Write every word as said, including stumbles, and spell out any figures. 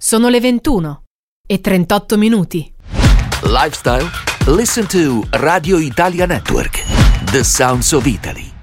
Sono le ventuno e trentotto minuti. Lifestyle? Listen to Radio Italia Network. The Sounds of Italy.